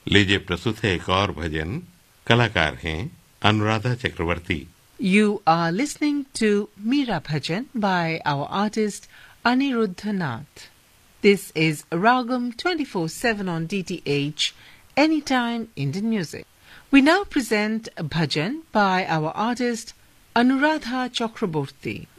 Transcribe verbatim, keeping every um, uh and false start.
लीजिए प्रस्तुत है एक और भजन। कलाकार हैं अनुराधा चक्रवर्ती। You are listening to Meera Bhajan by our artist Aniruddha Nath. This is Ragam twenty-four seven on D T H, Anytime Indian Music. We now present a bhajan by our artist Anuradha Chakraborty.